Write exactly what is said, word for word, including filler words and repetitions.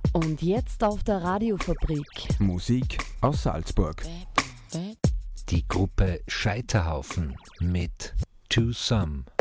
Und jetzt auf der Radiofabrik. Musik aus Salzburg. Die Gruppe Scheiterhaufen mit To Some.